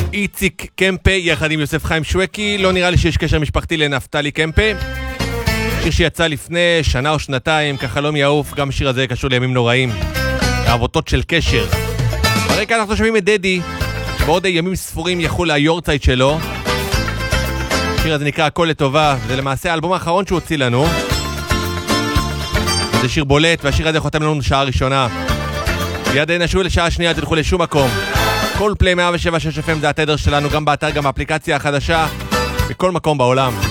איציק קמפה יחד עם יוסף חיים שווקי. לא נראה לי שיש קשר משפחתי לנפתלי קמפה. שיר שיצא לפני שנה או שנתיים, כחלום יעוף. גם השיר הזה קשור לימים נוראים, העבותות של קשר. ברקע אנחנו שומעים את דדי, בעוד ימים ספורים יחול היורצייט שלו. השיר הזה נקרא הכל לטובה, זה למעשה האלבום האחרון שהוא הוציא לנו. זה שיר בולט, והשיר הזה חותם לנו שעה ראשונה. מיד נשוב לשעה שנייה, תלכו לשום מקום. כל פלי 107.6 FM זה התדר שלנו, גם באתר, גם באפליקציה החדשה, בכל מקום בעולם.